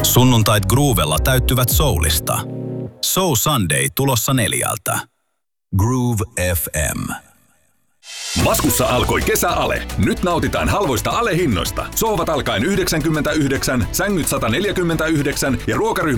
Sunnuntait Groovella täyttyvät soulista. Soul Sunday tulossa 4. Groove FM. Laskussa alkoi kesäale. Nyt nautitaan halvoista alehinnoista. Sohvat alkaen 99, sängyt 149 ja ruokaryhmä